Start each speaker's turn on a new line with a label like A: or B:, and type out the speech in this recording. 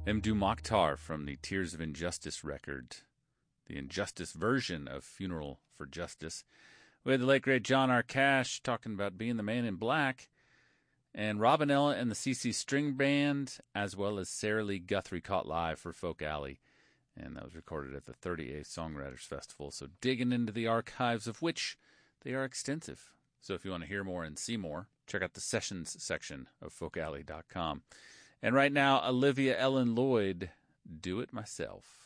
A: Mdou Moctar from the Tears of Injustice record, the Injustice version of Funeral for Justice. We had the late, great John R. Cash talking about being the man in black, and Robinella and the CC String Band, as well as Sarah Lee Guthrie caught live for Folk Alley. And that was recorded at the 38th Songwriters Festival, so digging into the archives, of which they are extensive. So if you want to hear more and see more, check out the sessions section of folkalley.com. And right now, Olivia Ellen Lloyd, Do It Myself.